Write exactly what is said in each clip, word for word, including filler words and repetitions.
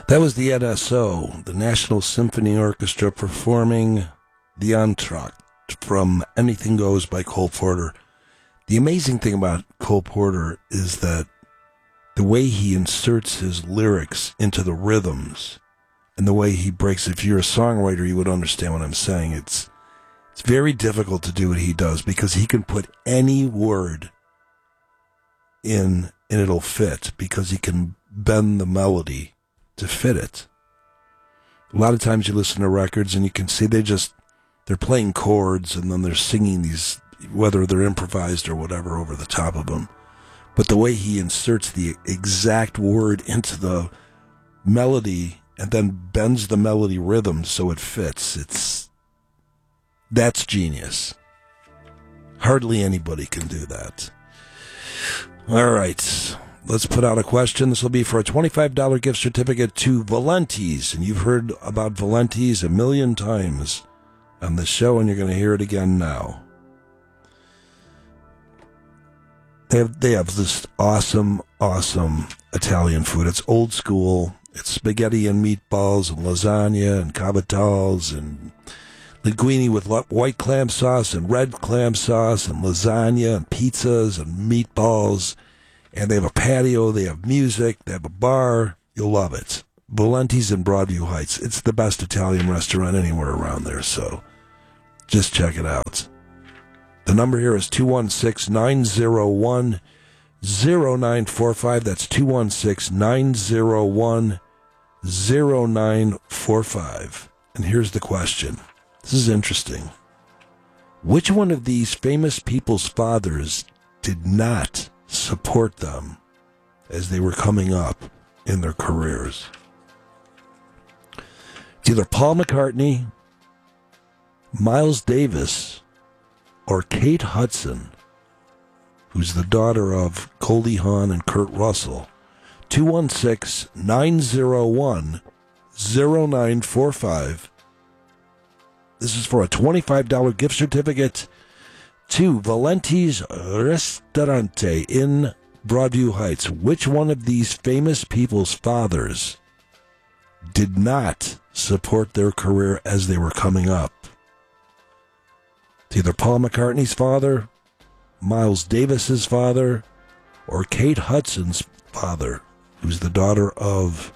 That was the N S O, the National Symphony Orchestra, performing the entr'acte from Anything Goes by Cole Porter. The amazing thing about Cole Porter is that the way he inserts his lyrics into the rhythms and the way he breaks, if you're a songwriter, you would understand what I'm saying. It's it's very difficult to do what he does because he can put any word in and it'll fit because he can bend the melody to fit it. A lot of times you listen to records and you can see they just, they're playing chords and then they're singing these, whether they're improvised or whatever, over the top of them. But the way he inserts the exact word into the melody and then bends the melody rhythm so it fits, it's, that's genius. Hardly anybody can do that. All right. Let's put out a question. This will be for a twenty-five dollars gift certificate to Valenti's. And you've heard about Valenti's a million times on the show, and you're going to hear it again now. They have, they have this awesome, awesome Italian food. It's old school. It's spaghetti and meatballs and lasagna and cavatals and linguine with white clam sauce and red clam sauce and lasagna and pizzas and meatballs. And they have a patio, they have music, they have a bar. You'll love it. Valenti's in Broadview Heights. It's the best Italian restaurant anywhere around there, so just check it out. The number here is two one six, nine zero one, zero nine four five. That's two one six, nine zero one, zero nine four five. And here's the question. This is interesting. Which one of these famous people's fathers did not support them as they were coming up in their careers? It's either Paul McCartney, Miles Davis, or Kate Hudson, who's the daughter of Goldie Hawn and Kurt Russell. two one six, nine zero one, zero nine four five. This is for a twenty-five dollars gift certificate to Valenti's Ristorante in Broadview Heights. Which one of these famous people's fathers did not support their career as they were coming up? It's either Paul McCartney's father, Miles Davis's father, or Kate Hudson's father, who's the daughter of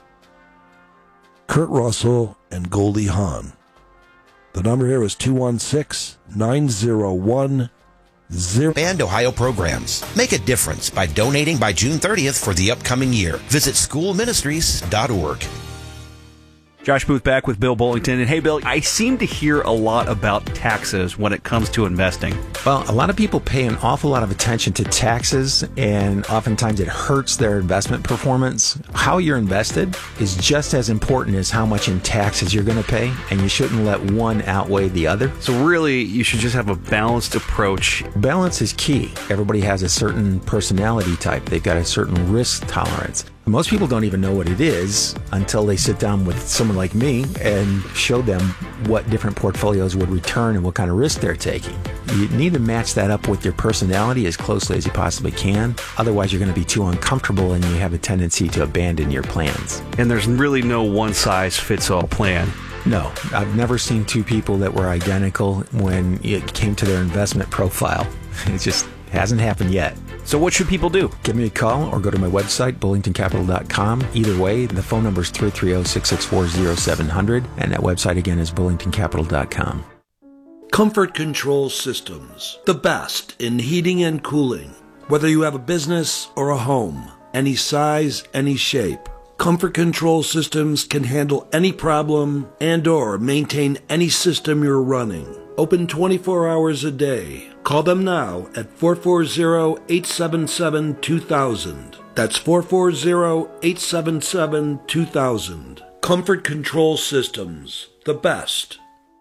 Kurt Russell and Goldie Hawn. The number here is two one six, nine zero one, zero. And Ohio programs. Make a difference by donating by June thirtieth for the upcoming year. Visit school ministries dot org. Josh Booth back with Bill Bullington. And hey, Bill, I seem to hear a lot about taxes when it comes to investing. Well, a lot of people pay an awful lot of attention to taxes, and oftentimes it hurts their investment performance. How you're invested is just as important as how much in taxes you're going to pay, and you shouldn't let one outweigh the other. So really, you should just have a balanced approach. Balance is key. Everybody has a certain personality type. They've got a certain risk tolerance. Most people don't even know what it is until they sit down with someone like me and show them what different portfolios would return and what kind of risk they're taking. You need to match that up with your personality as closely as you possibly can. Otherwise, you're going to be too uncomfortable and you have a tendency to abandon your plans. And there's really no one-size-fits-all plan. No, I've never seen two people that were identical when it came to their investment profile. It just hasn't happened yet. So what should people do? Give me a call or go to my website, bullington capital dot com. Either way, the phone number is three three zero, six six four, zero seven zero zero, and that website again is bullington capital dot com. Comfort Control Systems, the best in heating and cooling. Whether you have a business or a home, any size, any shape, Comfort Control Systems can handle any problem and or maintain any system you're running. Open twenty-four hours a day. Call them now at four four zero, eight seven seven, two thousand. That's four four zero, eight seven seven, two thousand. Comfort Control Systems, the best.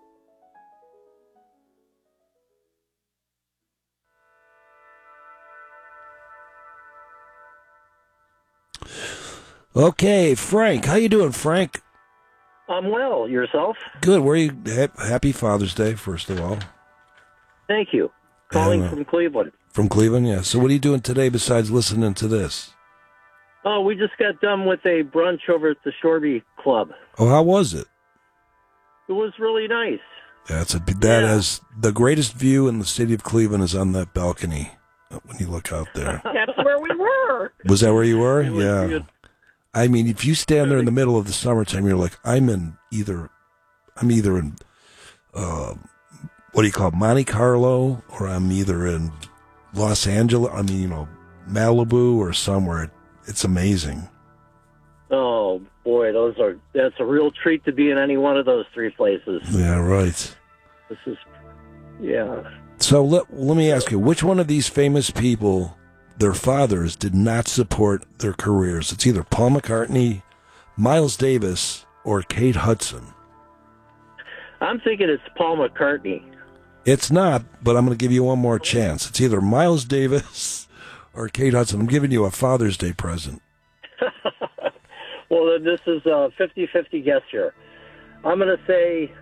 Okay, Frank. How you doing, Frank? I'm well. Yourself? Good. Where are you? Happy Father's Day, first of all. Thank you. Calling uh, from Cleveland. From Cleveland, yeah. So what are you doing today besides listening to this? Oh, we just got done with a brunch over at the Shoreby Club. Oh, how was it? It was really nice. That's a that Yeah. is the greatest view in the city of Cleveland is on that balcony when you look out there. That's where we were. Was that where you were? It was Yeah. good. I mean, if you stand there in the middle of the summertime, you're like, I'm in either, I'm either in, uh, what do you call it, Monte Carlo, or I'm either in Los Angeles. I mean, you know, Malibu or somewhere. It's amazing. Oh boy, those are that's a real treat to be in any one of those three places. Yeah, right. This is, yeah. So let let me ask you, which one of these famous people, their fathers did not support their careers? It's either Paul McCartney, Miles Davis, or Kate Hudson. I'm thinking it's Paul McCartney. It's not, but I'm going to give you one more chance. It's either Miles Davis or Kate Hudson. I'm giving you a Father's Day present. Well, then this is a fifty-fifty guess here. I'm going to say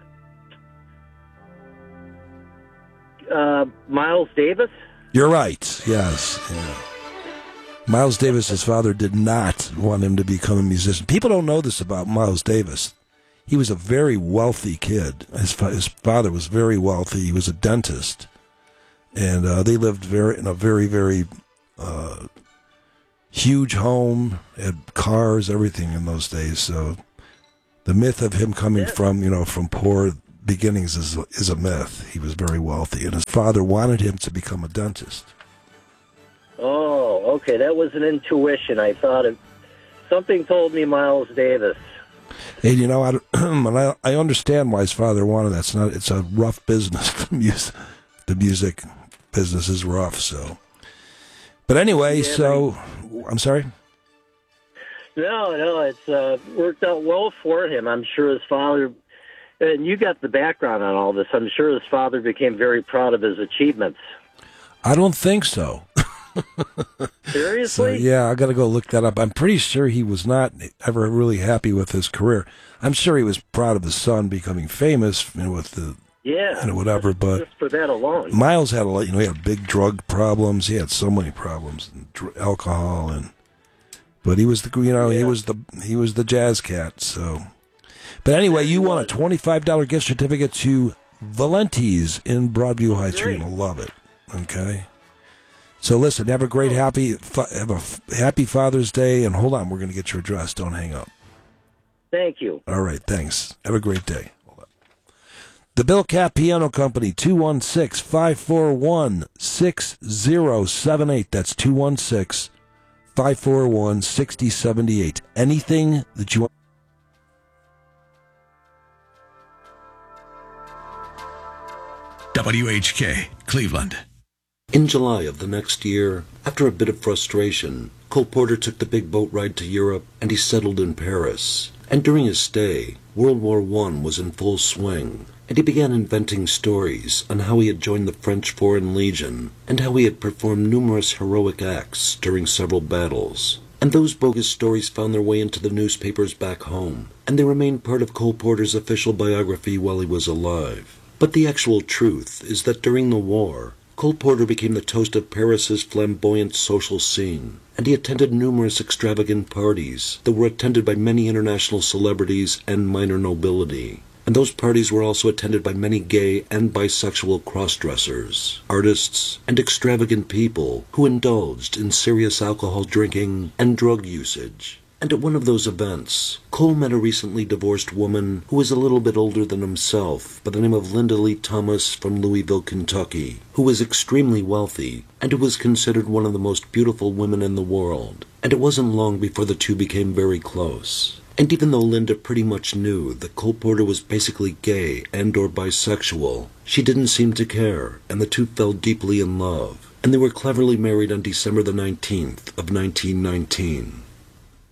uh, Miles Davis. You're right. Yes. Yeah. Miles Davis, his father did not want him to become a musician. People don't know this about Miles Davis. He was a very wealthy kid. His, fa- his father was very wealthy. He was a dentist. And uh, they lived very in a very, very uh, huge home, had cars, everything in those days. So the myth of him coming Yeah. from, you know, from poor beginnings is is a myth. He was very wealthy, and his father wanted him to become a dentist. Oh, okay. That was an intuition. I thought it. Something told me Miles Davis. And you know, I, and I, I understand why his father wanted that. It's not. It's a rough business. The music, the music business is rough. So, but anyway, Yeah, so I'm sorry. No, no, it's uh, worked out well for him. I'm sure his father, and you got the background on all this. I'm sure his father became very proud of his achievements. I don't think so. So Seriously? yeah, I got to go look that up. I'm pretty sure he was not ever really happy with his career. I'm sure he was proud of his son becoming famous, you know, with the Yeah. you know, whatever. But Just for that alone. Miles had a lot. You know, he had big drug problems. He had so many problems, and dr- alcohol, and but he was the you know he Yeah. was the he was the jazz cat. So, but anyway, you won a twenty-five dollar gift certificate to Valenti's in Broadview Heights. You're Great. gonna love it. Okay. So listen, have a great happy fa- have a f- happy Father's Day, and hold on, we're gonna get your address. Don't hang up. Thank you. All right, thanks. Have a great day. Hold on. The Bill Capp Piano Company, two one six, five four one, six zero seven eight. That's two one six, five four one, six zero seven eight. Anything that you want. W H K, Cleveland. In July of the next year, after a bit of frustration, Cole Porter took the big boat ride to Europe, and he settled in Paris. And during his stay, World War One was in full swing, and he began inventing stories on how he had joined the French Foreign Legion, and how he had performed numerous heroic acts during several battles. And those bogus stories found their way into the newspapers back home, and they remained part of Cole Porter's official biography while he was alive. But the actual truth is that during the war, Cole Porter became the toast of Paris's flamboyant social scene, and he attended numerous extravagant parties that were attended by many international celebrities and minor nobility. And those parties were also attended by many gay and bisexual cross-dressers, artists, and extravagant people who indulged in serious alcohol drinking and drug usage. And at one of those events, Cole met a recently divorced woman who was a little bit older than himself by the name of Linda Lee Thomas from Louisville, Kentucky, who was extremely wealthy and who was considered one of the most beautiful women in the world. And it wasn't long before the two became very close. And even though Linda pretty much knew that Cole Porter was basically gay and or bisexual, she didn't seem to care, and the two fell deeply in love. And they were cleverly married on December the nineteenth of nineteen nineteen.